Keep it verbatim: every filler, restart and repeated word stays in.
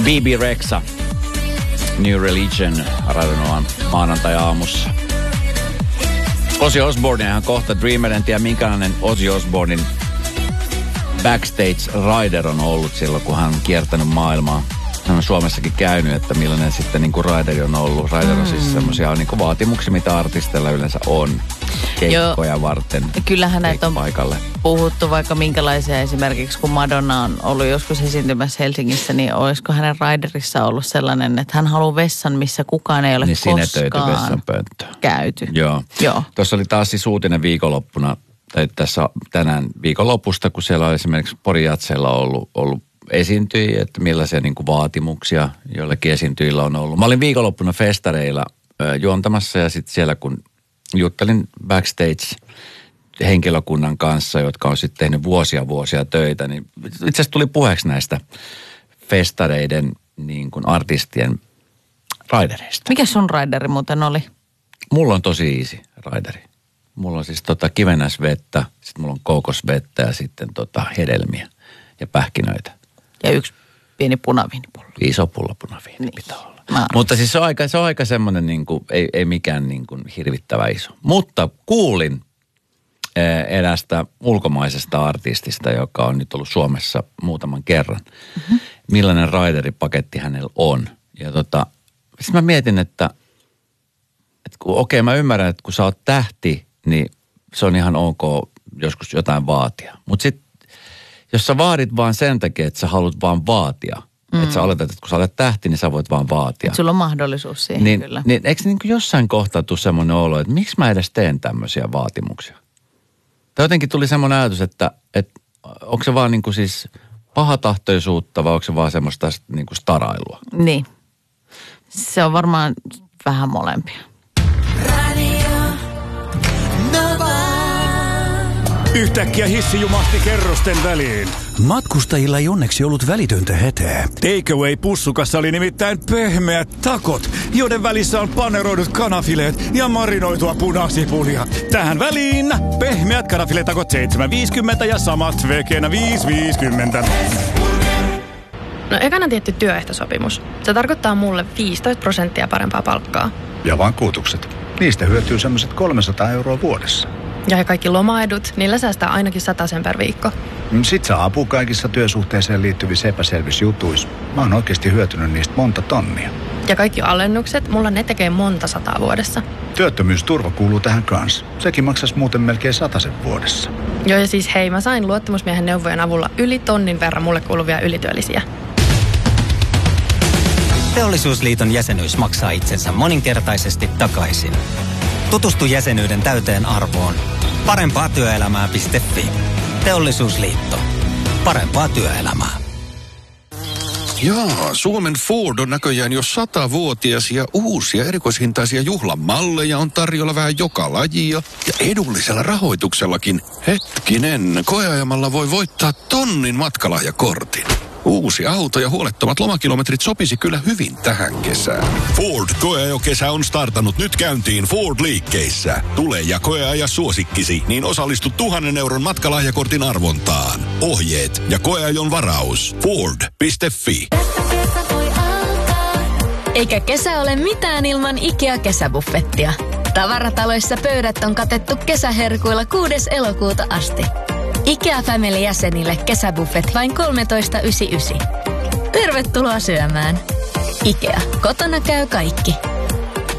B B Rexha, New Religion, Radionovan maanantai-aamussa. Ozzy Osbourne ihan kohta Dreamer, en tiedä minkälainen Ozzy Osbournein backstage rider on ollut silloin, kun hän on kiertänyt maailmaa. Hän on Suomessakin käynyt, että millainen sitten niin kuin rideri on ollut. Rider on siis semmoisia niin kuin vaatimuksia, mitä artisteilla yleensä on keikkoja Joo. varten. Kyllähän näitä on puhuttu vaikka minkälaisia, esimerkiksi kun Madonna on ollut joskus esiintymässä Helsingissä, niin olisiko hänen riderissa ollut sellainen, että hän haluaa vessan, missä kukaan ei ole niin koskaan käyty. Joo. Joo. Tuossa oli taas siis uutinen viikonloppuna, tai tässä tänään viikonlopusta, kun siellä on esimerkiksi Porin Jatseilla ollut, ollut esiintyjiä, että millaisia niin kuin vaatimuksia joillekin esiintyjillä on ollut. Mä olin viikonloppuna festareilla ö, juontamassa ja sitten siellä kun juttelin backstage-henkilökunnan kanssa, jotka on sitten tehnyt vuosia vuosia töitä, niin itse asiassa tuli puheeksi näistä festareiden niin kuin artistien raidereista. Mikä sun raideri muuten oli? Mulla on tosi easy raideri. Mulla on siis tota kivennäisvettä, sitten mulla on kookosvettä ja sitten tota hedelmiä ja pähkinöitä. Ja yksi pieni punaviinipullo. Iso pullo punaviini niin. pitää olla. Mä... Mutta siis se on aika, se on aika semmoinen, niin kuin, ei, ei mikään niin kuin hirvittävä iso. Mutta kuulin eh, erästä ulkomaisesta artistista, joka on nyt ollut Suomessa muutaman kerran, mm-hmm. millainen raideripaketti hänellä on. Ja tota, sitten mä mietin, että, että kun, okei mä ymmärrän, että kun sä oot tähti, niin se on ihan ok joskus jotain vaatia. Mutta sitten jos sä vaadit vaan sen takia, että sä haluat vaan vaatia, mm. että sä oletat, että kun sä olet tähti, niin sä voit vaan vaatia. Et sulla on mahdollisuus siihen niin, kyllä. Niin eikö niin kuin jossain kohtaa tule semmoinen olo, että miksi mä edes teen tämmöisiä vaatimuksia? Tai jotenkin tuli semmoinen ajatus, että, että onko se vaan niin kuin siis pahatahtoisuutta vai onko se vaan semmoista niin kuin starailua? Niin. Se on varmaan vähän molempia. Yhtäkkiä hissi jumahti kerrosten väliin. Matkustajilla ei onneksi ollut välitöntä hätää. Takeaway-pussukassa oli nimittäin pehmeät takot, joiden välissä on paneroidut kanafileet ja marinoitua punasipulia. Tähän väliin pehmeät kanafiletakot seitsemän viisikymmentä ja samat vegenä viisi viisikymmentä. No ekana tietty työehtosopimus. Se tarkoittaa mulle viisitoista prosenttia parempaa palkkaa. Ja vakuutukset. Niistä hyötyy semmoiset kolmesataa euroa vuodessa. Ja kaikki lomaedut, niillä säästää ainakin satasen per viikko. Sit saa apua kaikissa työsuhteeseen liittyvissä epäselvissä jutuissa. Mä oon oikeasti hyötynyt niistä monta tonnia. Ja kaikki alennukset, mulla ne tekee monta sataa vuodessa. Työttömyysturva kuuluu tähän kanssa. Sekin maksaisi muuten melkein satasen vuodessa. Joo ja siis hei, mä sain luottamusmiehen neuvojen avulla yli tonnin verran mulle kuuluvia ylityöllisiä. Teollisuusliiton jäsenyys maksaa itsensä moninkertaisesti takaisin. Tutustu jäsenyyden täyteen arvoon. Parempaa työelämää piste fi. Teollisuusliitto. Parempaa työelämää. Jaa, Suomen Ford on näköjään jo satavuotias ja uusia erikoishintaisia juhlamalleja on tarjolla vähän joka lajia ja edullisella rahoituksellakin. Hetkinen, koeajamalla voi voittaa tonnin matkalahjakortin. Uusi auto ja huolettomat lomakilometrit sopisi kyllä hyvin tähän kesään. Ford koeajokesä on startannut nyt käyntiin Ford-liikkeissä. Tule ja koeaja suosikkisi, niin osallistu tuhannen euron matkalahjakortin arvontaan. Ohjeet ja koeajon varaus. Ford piste fi. Eikä kesä ole mitään ilman IKEA-kesäbuffettia. Tavarataloissa pöydät on katettu kesäherkuilla kuudes elokuuta asti. IKEA Family-jäsenille kesäbuffet vain kolmetoista yhdeksänkymmentäyhdeksän. Tervetuloa syömään. IKEA. Kotona käy kaikki.